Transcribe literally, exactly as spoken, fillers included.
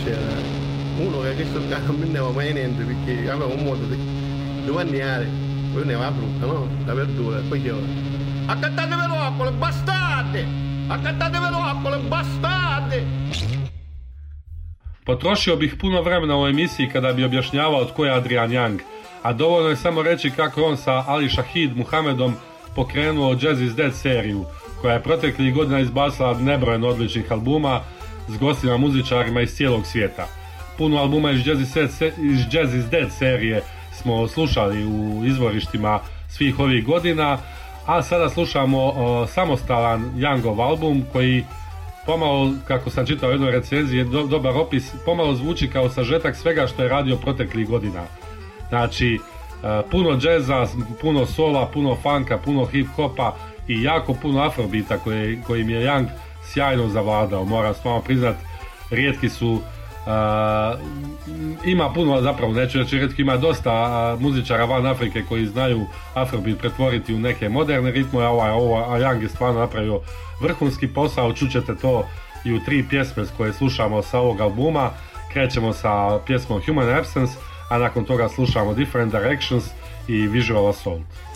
c'era uno che questo non vendeva mai niente perché aveva un modo di guadagnare, poi ne va brutta, no? La verdura, poi io accantatevelo acqua, bastardi! Accantatevelo acqua, bastardi! Potrošio bih puno vremena u emisiji kada bi objašnjavao tko je Adrian Young, a dovoljno je samo reći kako on sa Ali Shahid Muhamedom pokrenuo Jazz is Dead seriju, koja je proteklih godina izbacila nebrojeno odličnih albuma s gostima muzičarima iz cijelog svijeta. Puno albuma iz Jazz is Dead, iz Jazz is Dead serije smo slušali u izvorištima svih ovih godina, a sada slušamo uh, samostalan Youngov album koji pomalo, kako sam čitao u jednoj recenziji, do, dobar opis, pomalo zvuči kao sažetak svega što je radio proteklih godina. Znači, uh, puno džeza, puno sola, puno funka, puno hip-hopa i jako puno afrobita koji, kojim je Young sjajno zavladao. Moram stvarno priznat, rijetki su, uh, ima puno, zapravo neću reći rijetki, ima dosta uh, muzičara van Afrike koji znaju afrobit pretvoriti u neke moderne ritmove, a ovaj, ovaj, Young je stvarno napravio vrhunski posao. Čućete to i u tri pjesme koje slušamo sa ovog albuma. Krećemo sa pjesmom Human Absence, a nakon toga slušamo Different Directions i Visual Assault.